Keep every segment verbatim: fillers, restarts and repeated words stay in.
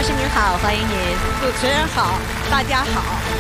师您好，欢迎您。 主持人好，大家好。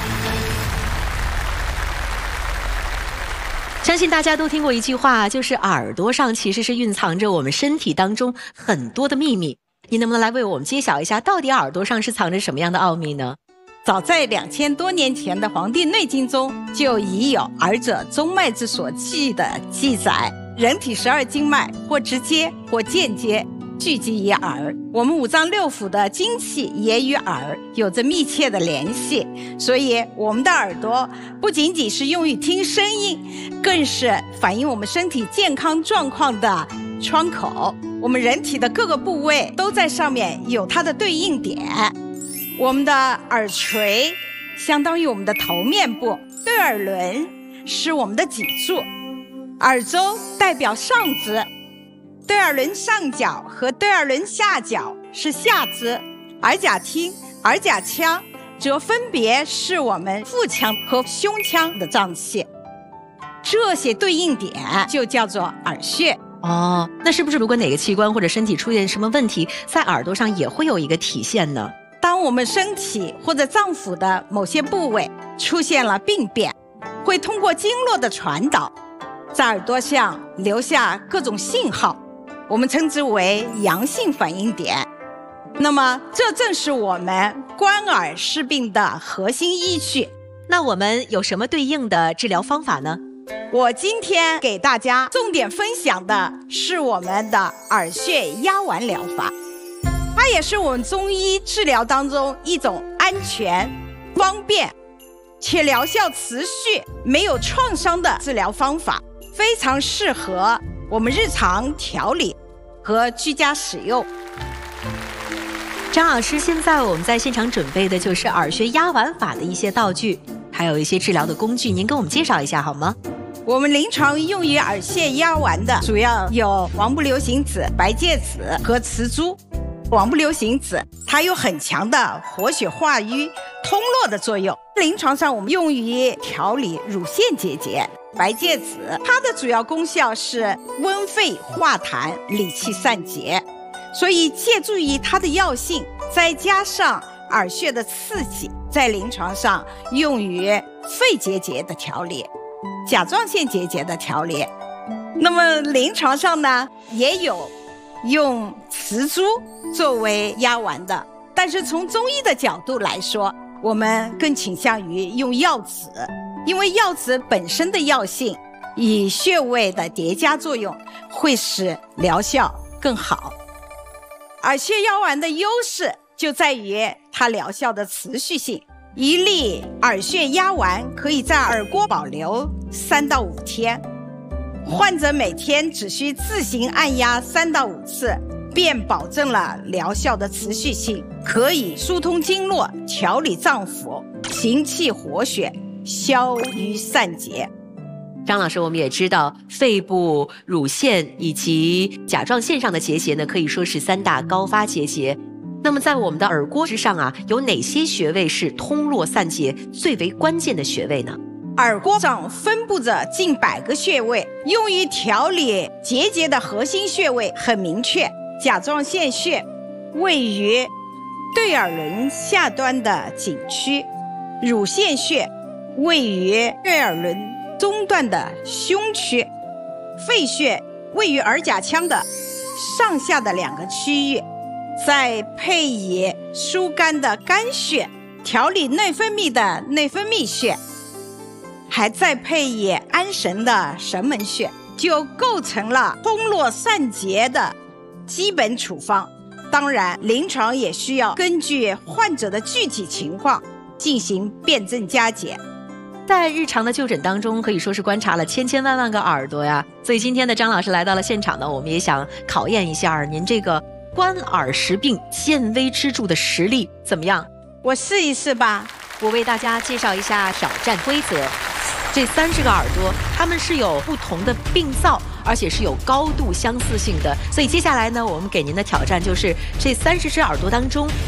相信大家都听过一句话，就是耳朵上其实是蕴藏着我们身体当中很多的秘密。你能不能来为我们揭晓一下，到底耳朵上是藏着什么样的奥秘呢？ 早在两千多年前的《黄帝内经》中，就已有耳者中脉之所系的记载。人体十二经脉或直接或间接聚集于耳，我们五脏六腑的精气也与耳有着密切的联系，所以我们的耳朵不仅仅是用于听声音，更是反映我们身体健康状况的窗口。我们人体的各个部位都在上面有它的对应点。我们的耳垂相当于我们的头面部，对耳轮是我们的脊柱，耳周代表上肢，对耳轮上角和对耳轮下角是下肢，耳甲厅、耳甲腔则分别是我们腹腔和胸腔的脏器，这些对应点就叫做耳穴。 哦，那是不是如果哪个器官或者身体出现什么问题，在耳朵上也会有一个体现呢？ 当我们身体或者脏腑的某些部位出现了病变，会通过经络的传导，在耳朵上留下各种信号，我们称之为阳性反应点。那么这正是我们观耳视病的核心依据。 那我们有什么对应的治疗方法呢？ 我今天给大家重点分享的是我们的耳穴压丸疗法，它也是我们中医治疗当中一种安全、方便且疗效持续、没有创伤的治疗方法，非常适合我们日常调理和居家使用。 张老师，现在我们在现场准备的就是耳穴压丸法的一些道具，还有一些治疗的工具，您给我们介绍一下好吗？ 我们临床用于耳穴压丸的主要有王不留行子、白芥子和磁珠。王不留行子它有很强的活血化瘀、通络的作用，临床上我们用于调理乳腺结节。白芥子它的主要功效是温肺化痰、理气散结，所以借助于它的药性，再加上耳穴的刺激，在临床上用于肺结节的调理、甲状腺结节的调理。那么临床上呢，也有用磁珠作为压丸的，但是从中医的角度来说，我们更倾向于用药子，因为药子本身的药性以穴位的叠加作用，会使疗效更好。耳穴压丸的优势就在于它疗效的持续性，一粒耳穴压丸可以在耳郭保留三到五天，患者每天只需自行按压三到五次，便保证了疗效的持续性，可以疏通经络、调理脏腑、行气活血、消瘀散结。 张老师，我们也知道肺部、乳腺以及甲状腺上的结节呢，可以说是三大高发结节。那么在我们的耳郭之上啊，有哪些穴位是通络散结最为关键的穴位呢？ 耳郭上分布着近百个穴位，用于调理结节的核心穴位很明确。甲状腺穴位于对耳轮下端的颈区，乳腺穴位于对耳轮中段的胸区，肺穴位于耳甲腔的上下的两个区域，再配以疏肝的肝穴，调理内分泌的内分泌穴，还再配以安神的神门穴，就构成了通络散结的基本处方。当然，临床也需要根据患者的具体情况进行辩证加减。 在日常的就诊当中，可以说是观察了千千万万个耳朵呀。所以今天的张老师来到了现场呢，我们也想考验一下您这个观耳识病见微知著的实力怎么样？ 我试一试吧。 我为大家介绍一下挑战规则。这三十个耳朵，它们是有不同的病灶，而且是有高度相似性的。所以接下来呢，我们给您的挑战就是这三十只耳朵当中